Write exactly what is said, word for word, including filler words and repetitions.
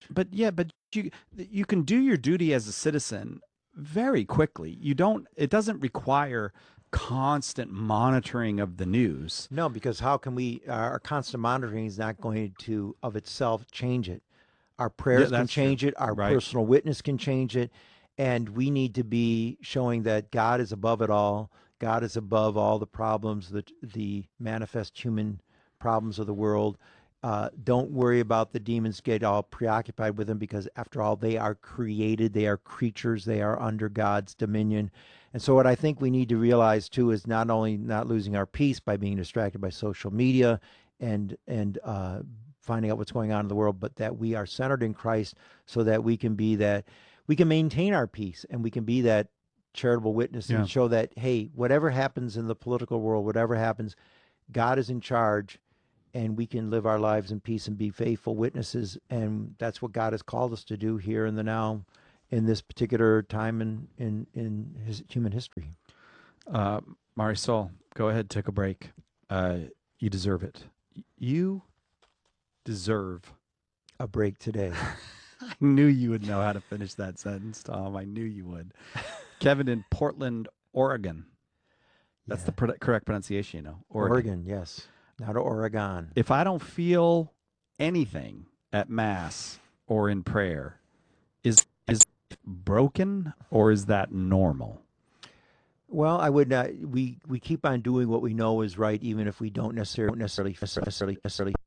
but yeah, but you you can do your duty as a citizen very quickly. You don't. It doesn't require constant monitoring of the news. No, because how can we, our constant monitoring is not going to, of itself, change it. Our Yeah, prayers can that's true. change it, our Right. personal witness can change it, and we need to be showing that God is above it all. God is above all the problems, the, the manifest human problems of the world. Uh, don't worry about the demons, get all preoccupied with them because, after all, they are created, they are creatures, they are under God's dominion. And so, what I think we need to realize too is not only not losing our peace by being distracted by social media and and uh, finding out what's going on in the world, but that we are centered in Christ, so that we can be that, we can maintain our peace, and we can be that charitable witness and Yeah. show that, hey, whatever happens in the political world, whatever happens, God is in charge, and we can live our lives in peace and be faithful witnesses. And that's what God has called us to do here in the now, in this particular time in in in his human history. Uh, Marisol, go ahead, take a break. Uh, you deserve it. You deserve. A break today. I knew you would know how to finish that sentence, Tom. I knew you would. Kevin in Portland, Oregon. That's the Yeah. pr- correct pronunciation, you know, Oregon. Oregon, yes. Not Oregon. If I don't feel anything at Mass or in prayer, is is broken or is that normal? Well, I would not. We we keep on doing what we know is right, even if we don't necessarily necessarily necessarily necessarily